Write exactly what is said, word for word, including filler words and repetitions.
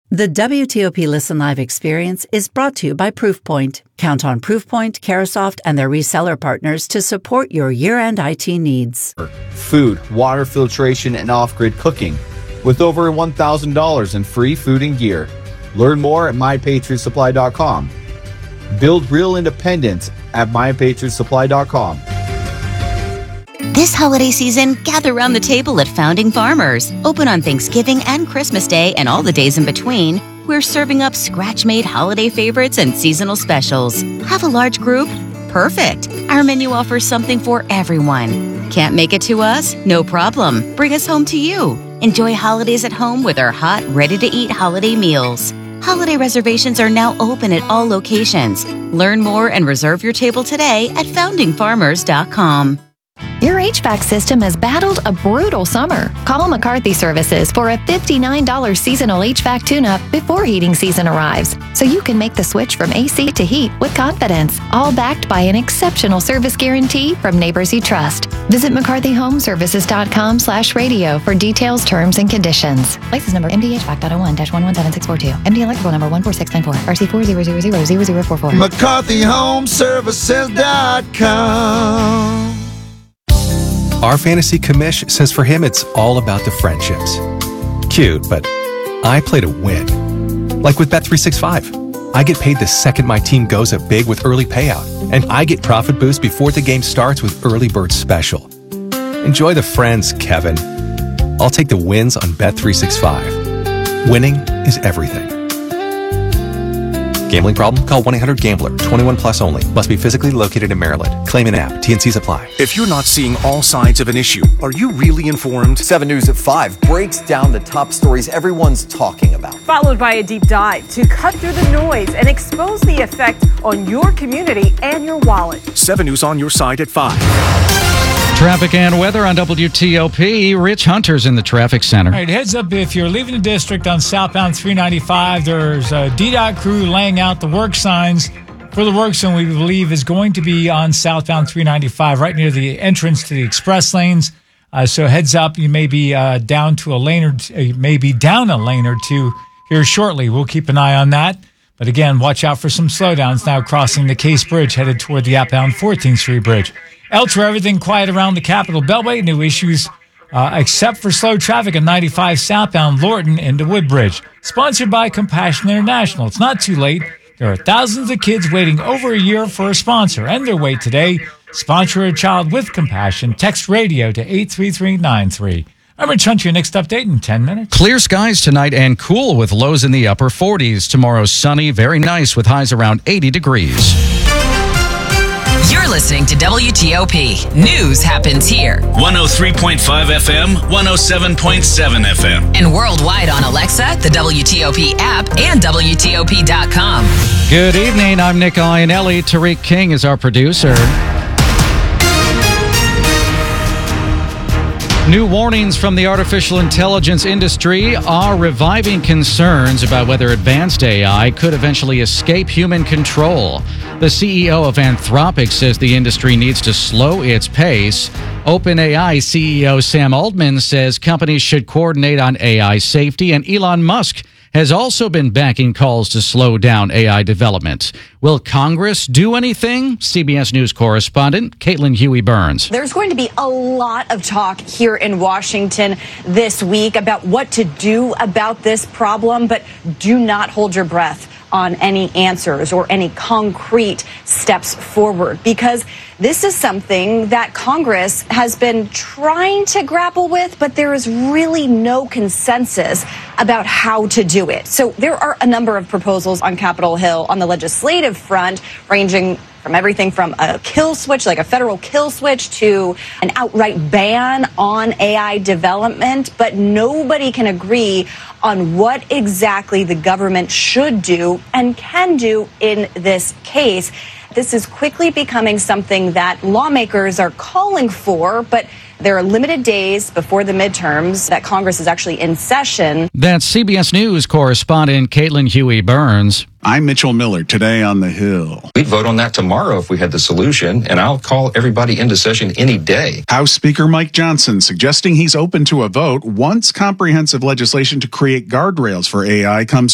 The W T O P Listen Live experience is brought to you by Proofpoint. Count on Proofpoint, Carahsoft, and their reseller partners to support your year-end I T needs. Food, water filtration, and off-grid cooking with over one thousand dollars in free food and gear. Learn more at my patriot supply dot com. Build real independence at my patriot supply dot com. This holiday season, gather around the table at Founding Farmers. Open on Thanksgiving and Christmas Day and all the days in between. We're serving up scratch-made holiday favorites and seasonal specials. Have a large group? Perfect. Our menu offers something for everyone. Can't make it to us? No problem. Bring us home to you. Enjoy holidays at home with our hot, ready-to-eat holiday meals. Holiday reservations are now open at all locations. Learn more and reserve your table today at founding farmers dot com. Your H V A C system has battled a brutal summer. Call McCarthy Services for a fifty-nine dollars seasonal H V A C tune-up before heating season arrives, so you can make the switch from A C to heat with confidence, all backed by an exceptional service guarantee from neighbors you trust. Visit mccarthy home services dot com slash radio for details, terms, and conditions. License number M D H V A C dot oh one dash one one seven six four two. M D electrical number one four six nine four. R C four zero zero zero zero zero four four. mccarthy home services dot com. Our fantasy commish says for him it's all about the friendships. Cute, but I play to win. Like with Bet three sixty-five. I get paid the second my team goes up big with early payout, and I get profit boost before the game starts with Early Bird Special. Enjoy the friends, Kevin. I'll take the wins on Bet three sixty-five. Winning is everything. Gambling problem? Call one eight hundred gambler. twenty-one plus only. Must be physically located in Maryland. Claim in app. T N Cs apply. If you're not seeing all sides of an issue, are you really informed? seven News at five breaks down the top stories everyone's talking about. Followed by a deep dive to cut through the noise and expose the effect on your community and your wallet. seven News on your side at five. Traffic and weather on W T O P. Rich Hunter's in the traffic center. All right, heads up if you're leaving the district on southbound three ninety-five. There's a D DOT crew laying out the work signs for the work zone we believe is going to be on southbound three ninety-five right near the entrance to the express lanes. Uh, so heads up, you may be uh, down to a lane or t- uh, maybe down a lane or two here shortly. We'll keep an eye on that. But again, watch out for some slowdowns now crossing the Case Bridge headed toward the outbound fourteenth Street Bridge. Elsewhere, everything quiet around the Capitol Beltway. No issues uh, except for slow traffic at ninety-five southbound Lorton into Woodbridge. Sponsored by Compassion International. It's not too late. There are thousands of kids waiting over a year for a sponsor. End their wait today. Sponsor a child with compassion. Text radio to eight three three nine three. I'm Rich Hunter. Your next update in ten minutes. Clear skies tonight and cool with lows in the upper forties. Tomorrow sunny, very nice with highs around eighty degrees. You're listening to W T O P. News happens here. one oh three point five F M, one oh seven point seven F M. And worldwide on Alexa, the W T O P app, and W T O P dot com. Good evening. I'm Nick Iannelli. Tariq King is our producer. New warnings from the artificial intelligence industry are reviving concerns about whether advanced A I could eventually escape human control. The C E O of Anthropic says the industry needs to slow its pace. OpenAI C E O Sam Altman says companies should coordinate on A I safety, and Elon Musk has also been backing calls to slow down A I development. Will Congress do anything? C B S News correspondent Caitlin Huey-Burns. There's going to be a lot of talk here in Washington this week about what to do about this problem, but do not hold your breath on any answers or any concrete steps forward, because this is something that Congress has been trying to grapple with, but there is really no consensus about how to do it. So there are a number of proposals on Capitol Hill on the legislative front, ranging from everything from a kill switch, like a federal kill switch, to an outright ban on A I development. But nobody can agree on what exactly the government should do and can do in this case. This is quickly becoming something that lawmakers are calling for, but there are limited days before the midterms that Congress is actually in session. That's C B S News correspondent Caitlin Huey-Burns. I'm Mitchell Miller, today on the Hill. We'd vote on that tomorrow if we had the solution, and I'll call everybody into session any day. House Speaker Mike Johnson suggesting he's open to a vote once comprehensive legislation to create guardrails for A I comes